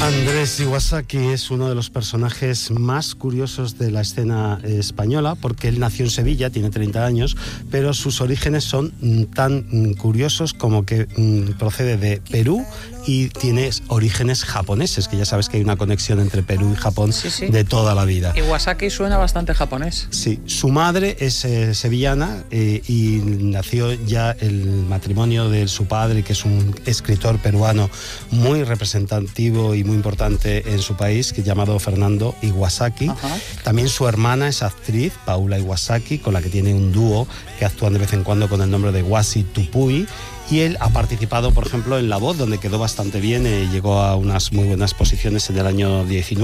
Andrés Iwasaki es uno de los personajes más curiosos de la escena española, porque él nació en Sevilla, tiene 30 años, pero sus orígenes son tan curiosos como que procede de Perú y tiene orígenes japoneses, que ya sabes que hay una conexión entre Perú y Japón de toda la vida. Iwasaki suena bastante japonés. Sí, su madre es sevillana y nació ya el matrimonio de su padre, que es un escritor peruano muy representativo y muy importante en su país, que es llamado Fernando Iwasaki. Ajá. También su hermana es actriz, Paula Iwasaki, con la que tiene un dúo que actúan de vez en cuando con el nombre de Wasi Tupui. Y él ha participado, por ejemplo, en La Voz, donde quedó bastante bien, llegó a unas muy buenas posiciones en el año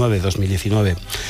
2019.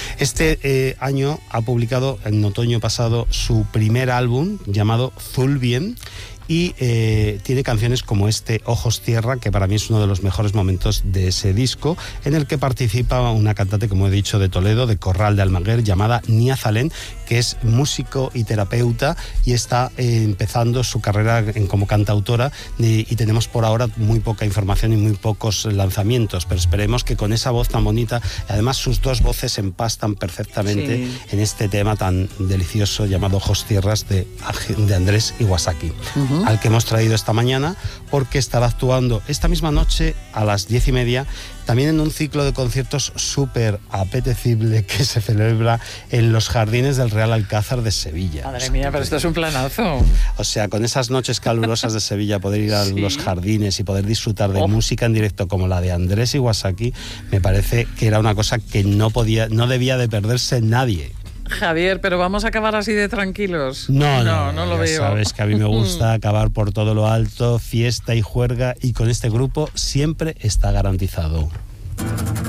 Este año ha publicado, en otoño pasado, su primer álbum llamado Zulbien, y tiene canciones como Ojos Tierra, que para mí es uno de los mejores momentos de ese disco, en el que participa una cantante, como he dicho, de Toledo, de Corral de Almaguer, llamada Nia Zalén, que es músico y terapeuta y está empezando su carrera como cantautora, y tenemos por ahora muy poca información y muy pocos lanzamientos, pero esperemos que con esa voz tan bonita, además sus dos voces empastan perfectamente en este tema tan delicioso llamado Ojos Tierras de Andrés Iwasaki. Al que hemos traído esta mañana, porque estará actuando esta misma noche a las 10:30, también en un ciclo de conciertos súper apetecible que se celebra en los jardines del Real Alcázar de Sevilla. Madre mía, pero esto es un planazo. O sea, con esas noches calurosas de Sevilla, poder ir a los jardines y poder disfrutar de música en directo como la de Andrés Iwasaki, me parece que era una cosa que no debía de perderse nadie. Javier, pero vamos a acabar así de tranquilos. No lo veo. Sabes que a mí me gusta acabar por todo lo alto, fiesta y juerga, y con este grupo siempre está garantizado.